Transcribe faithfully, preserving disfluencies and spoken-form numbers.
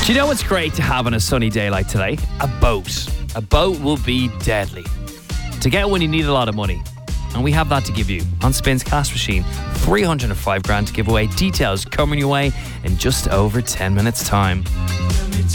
Do you know what's great to have on a sunny day like today? A boat. A boat will be deadly. To get one, you need a lot of money. And we have that to give you on Spins Cash Machine. three hundred five grand to give away. Details coming your way in just over ten minutes time.